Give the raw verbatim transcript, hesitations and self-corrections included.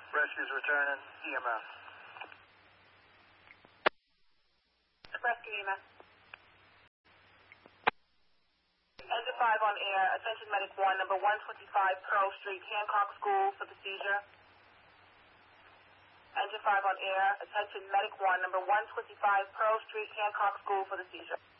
Rescue's returning. E M S. Rescue E M S. Engine five on air. Attention Medic one, number one twenty-five Pearl Street, Hancock School for the seizure. Engine five on air. Attention Medic one, number one twenty-five Pearl Street, Hancock School for the seizure.